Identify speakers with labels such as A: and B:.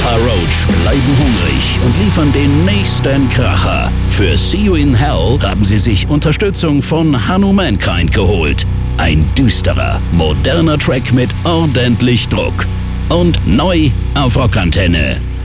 A: Papa Roach bleiben hungrig und liefern den nächsten Kracher. Für See You in Hell haben sie sich Unterstützung von Hanu Mankind geholt. Ein düsterer, moderner Track mit ordentlich Druck. Und neu auf Rockantenne.